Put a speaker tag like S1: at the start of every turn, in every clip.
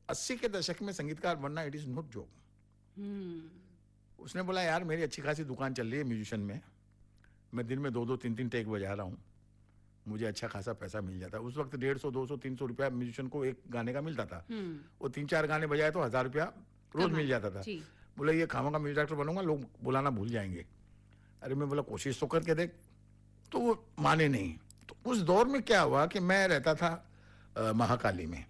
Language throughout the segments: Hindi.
S1: 80 के दशक में संगीतकार बनना इट इज नॉट जोक। उसने बोला यार मेरी अच्छी खासी दुकान चल रही है म्यूजिशियन में, मैं दिन में 2-2 3-3 टेक बजा रहा हूँ, मुझे अच्छा खासा पैसा मिल जाता है। उस वक्त 150, 200, 300 रुपया म्यूजिशियन को एक गाने का मिलता था। वो 3-4 गाने बजाए तो 1000 रुपया रोज मिल जाता था। बोला ये खामा का म्यूजिक डायरेक्टर बनूंगा, लोग बुलाना भूल जाएंगे। अरे मैं बोला कोशिश तो करके देख, तो वो माने नहीं। तो उस दौर में क्या हुआ कि मैं रहता था महाकाली में,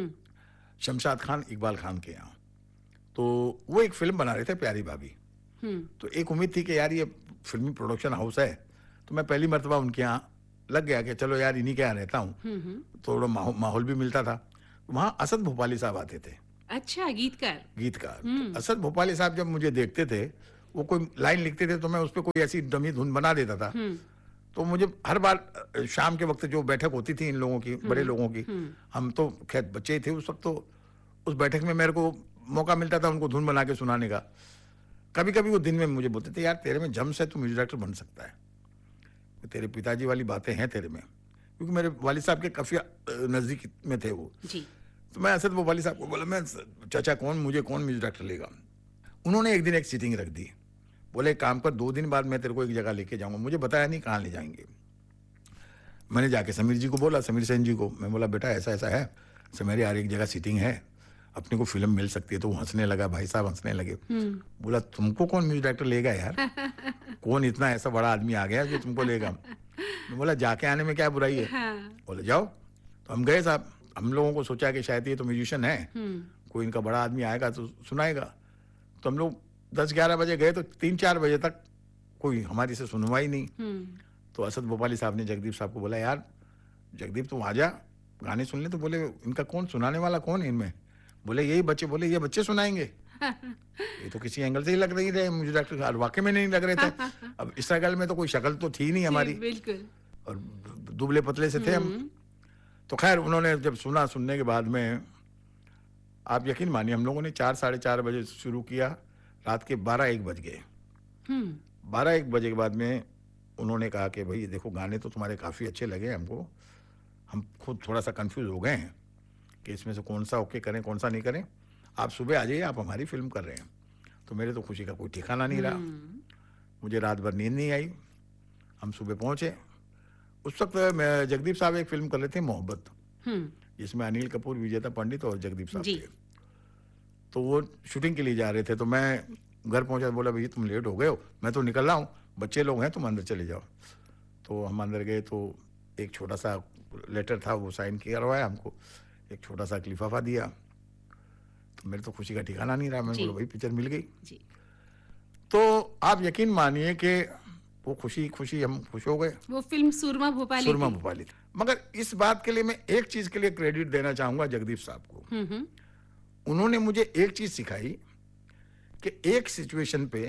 S1: शमशाद खान इकबाल खान के यहाँ। तो वो एक फिल्म बना रहे थे प्यारी भाभी। तो एक उम्मीद थी कि यार ये फिल्मी प्रोडक्शन हाउस है, तो मैं पहली मर्तबा उनके यहाँ लग गया कि चलो यार इन्हीं के यहाँ रहता हूँ, थोड़ा माहौल भी मिलता था। वहाँ असद भोपाली साहब आते थे।
S2: अच्छा, गीतकार।
S1: तो असद भोपाली साहब जब मुझे देखते थे, वो कोई लाइन लिखते थे तो मैं उस पर कोई ऐसी डमी धुन बना देता था। तो मुझे हर बार शाम के वक्त जो बैठक होती थी इन लोगों की, बड़े लोगों की, हम तो खैर बच्चे ही थे उस वक्त, तो उस बैठक में मेरे को मौका मिलता था उनको धुन बना के सुनाने का। कभी कभी वो दिन में मुझे बोलते थे यार तेरे में जम्स है, तू म्यूजिक डायरेक्टर बन सकता है, तेरे पिताजी वाली बातें हैं तेरे में, क्योंकि मेरे वालिद साहब के काफी नजदीक में थे वो जी। तो मैं असद वालिद साहब को बोला, मैं चाचा मुझे कौन म्यूजिक डायरेक्टर लेगा। उन्होंने एक दिन एक सीटिंग रख दी, बोले काम पर 2 दिन बाद मैं तेरे को एक जगह लेके जाऊंगा। मुझे बताया नहीं कहाँ ले जाएंगे। मैंने जाके समीर जी को बोला, समीर सेन जी को, मैं बोला बेटा ऐसा ऐसा है, समीर यार एक जगह सीटिंग है, अपने को फिल्म मिल सकती है। तो वो हंसने लगा, भाई साहब हंसने लगे। बोला तुमको कौन म्यूजिक डायरेक्टर लेगा यार, कौन इतना ऐसा बड़ा आदमी आ गया जो तुमको लेगा। मैं बोला जाके आने में क्या बुराई है। बोले जाओ। तो हम गए साहब, हम लोगों को सोचा कि शायद ये तो म्यूजिशियन है, कोई इनका बड़ा आदमी आएगा तो सुनाएगा। तो हम लोग 10-11 बजे गए, तो 3-4 बजे तक कोई हमारी से सुनवाई नहीं। तो असद भोपाली साहब ने जगदीप साहब को बोला यार जगदीप तुम आ जा, गाने सुन ले। तो बोले इनका कौन सुनाने वाला कौन है इनमें। बोले यही बच्चे। बोले ये बच्चे सुनाएंगे, ये तो किसी एंगल से ही लग नहीं रहे मुझे डॉक्टर, वाकई में नहीं लग रहे थे। अब स्ट्रगल में तो कोई शक्ल तो थी नहीं हमारी,
S2: बिल्कुल,
S1: और दुबले पतले से थे हम। तो खैर उन्होंने जब सुनने के बाद में आप यकीन मानिए हम लोगों ने 4-4:30 बजे शुरू किया, रात के 12-1 बज गए। 12-1 बजे के बाद में उन्होंने कहा कि भाई देखो गाने तो तुम्हारे काफ़ी अच्छे लगे हमको, हम खुद थोड़ा सा कंफ्यूज हो गए हैं कि इसमें से कौन सा ओके करें कौन सा नहीं करें, आप सुबह आ जाइए, आप हमारी फिल्म कर रहे हैं। तो मेरे तो खुशी का कोई ठिकाना नहीं रहा, मुझे रात भर नींद नहीं आई। हम सुबह पहुंचे, उस वक्त जगदीप साहब एक फिल्म कर रहे थे मोहब्बत, जिसमें अनिल कपूर, विजेता पंडित और जगदीप साहब थे। तो वो शूटिंग के लिए जा रहे थे। तो मैं घर पहुंचा, बोला भैया तुम लेट हो गए हो, मैं तो निकल रहा हूँ, बच्चे लोग हैं तुम अंदर चले जाओ। तो हम अंदर गए तो एक छोटा सा लेटर था, वो साइन करवाया हमको, एक छोटा सा लिफाफा दिया। तो मेरे तो खुशी का ठिकाना नहीं रहा, मैंने बोला भाई पिक्चर मिल गई जी। तो आप यकीन मानिए कि वो खुशी हम खुश हो गए।
S2: वो फिल्म सुरमा भोपाली
S1: थी। मगर इस बात के लिए मैं एक चीज के लिए क्रेडिट देना चाहूंगा जगदीप साहब को। उन्होंने मुझे एक चीज सिखाई कि एक सिचुएशन पे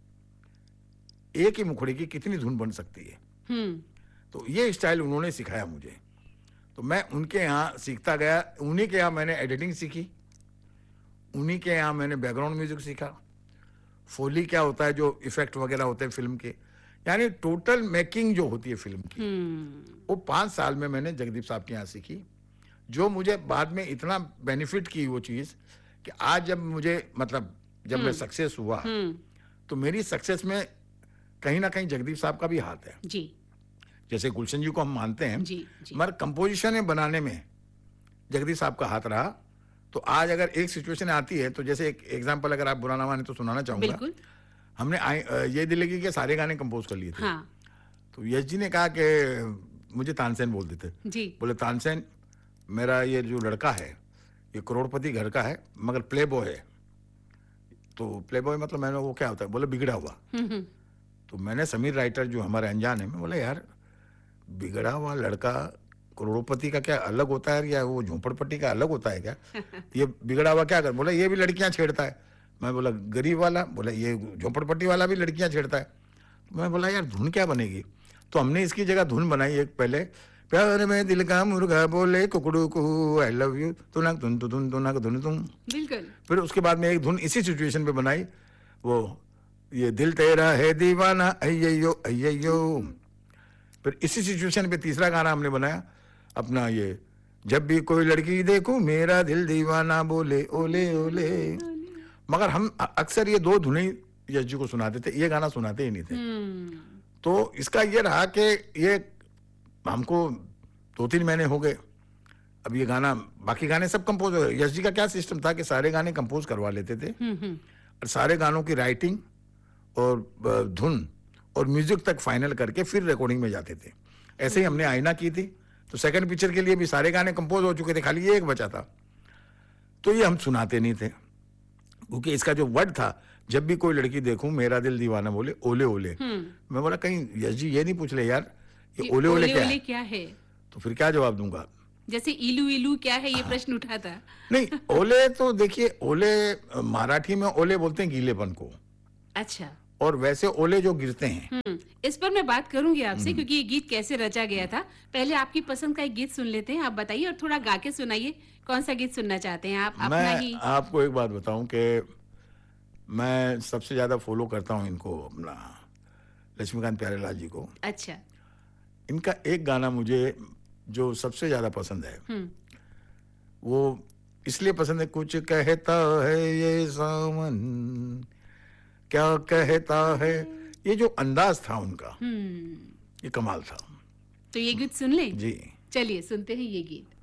S1: एक ही मुखड़े की कितनी धुन बन सकती है। तो ये स्टाइल उन्होंने सिखाया मुझे, तो मैं उनके यहाँ सीखता गया। उन्हीं के यहाँ मैंने एडिटिंग सीखी, उन्हीं के यहाँ मैंने बैकग्राउंड म्यूजिक सीखा, फोली क्या होता है, जो इफेक्ट वगैरह होते हैं फिल्म के, यानी टोटल मेकिंग जो होती है फिल्म की, वो 5 साल में मैंने जगदीप साहब के यहाँ सीखी, जो मुझे बाद में इतना बेनिफिट की वो चीज कि आज जब मुझे जब मैं सक्सेस हुआ, तो मेरी सक्सेस में कहीं ना कहीं जगदीप साहब का भी हाथ है जी। जैसे गुलशन जी को हम मानते हैं, मगर कंपोजिशन बनाने में जगदीप साहब का हाथ रहा। तो आज अगर एक सिचुएशन आती है, तो जैसे एक एग्जांपल अगर आप बुरा ना माने तो सुनाना चाहूंगा। हमने ये दिल्ली के सारे गाने कंपोज कर लिए थे। तो यश जी ने कहा कि मुझे तानसेन बोल देते जी। बोले तानसेन मेरा ये जो लड़का है ये करोड़पति घर का है मगर प्ले बॉय है। तो प्ले बॉय मतलब मैंने वो क्या होता है, बोले बिगड़ा हुआ। तो मैंने समीर राइटर जो हमारे अनजान है, मैं बोला यार बिगड़ा हुआ लड़का करोड़पति का क्या अलग होता है, या वो झोपड़पट्टी का अलग होता है क्या? ये बिगड़ा हुआ क्या कर, बोला ये भी लड़कियां छेड़ता है। मैं बोला गरीब वाला, बोला ये झोपड़पट्टी वाला भी लड़कियां छेड़ता है। तो मैं बोला यार धुन क्या बनेगी? तो हमने इसकी जगह धुन बनाई एक पहले, प्यार में दिल का मुर्गा बोले कुकड़ू को आई लव यू तुनक धुन धुन तुनक धुन तुम। बिल्कुल। फिर उसके बाद में एक धुन इसी सिचुएशन पे बनाई, वो ये दिल तेरा है दीवाना अय्यो अय्यो। फिर इसी सिचुएशन पे तीसरा गाना हमने बनाया अपना, ये जब भी कोई लड़की देखूं मेरा दिल दीवाना बोले ओले ओले। मगर हम अक्सर ये दो धुनें यश जी को सुनाते थे, ये गाना सुनाते ही नहीं थे। तो इसका ये रहा कि ये हमको 2-3 महीने हो गए, अब ये गाना, बाकी गाने सब कंपोज हो गए। यश जी का क्या सिस्टम था कि सारे गाने कंपोज करवा लेते थे और सारे गानों की राइटिंग और धुन और म्यूजिक तक फाइनल करके फिर रिकॉर्डिंग में जाते थे। ऐसे ही हमने आईना की थी, तो सेकंड पिक्चर के लिए भी सारे गाने कंपोज हो चुके थे, खाली ये एक बचा था। तो ये हम सुनाते नहीं थे, क्योंकि इसका जो वर्ड था, जब भी कोई लड़की देखूं मेरा दिल दीवाना बोले ओले ओले, मैं बोला कहीं यश जी ये नहीं पूछ ले यार ये ओले ओले
S2: क्या है?
S1: तो फिर क्या जवाब दूंगा?
S2: जैसे इलू इलू क्या है, ये प्रश्न उठा था।
S1: नहीं, ओले तो देखिए, ओले मराठी में ओले बोलते हैं गीलेपन को।
S2: अच्छा।
S1: और वैसे ओले जो गिरते हैं।
S2: इस पर मैं बात करूंगी आपसे, क्योंकि ये गीत कैसे रचा गया था। पहले आपकी पसंद का एक गीत सुन लेते हैं, आप बताइए और थोड़ा गा के सुनाइए। कौन सा गीत सुनना चाहते हैं आप? अपना ही।
S1: आपको एक बात बताऊं कि मैं सबसे ज्यादा फॉलो करता हूं इनको, अपना लक्ष्मीकांत प्यारेलाल जी को।
S2: अच्छा।
S1: इनका एक गाना मुझे जो सबसे ज्यादा पसंद है, वो इसलिए पसंद है, कुछ कहता है ये सावन क्या कहता है, ये जो अंदाज था उनका, ये कमाल था।
S2: तो ये गीत सुन लें?
S1: जी
S2: चलिए सुनते हैं ये गीत।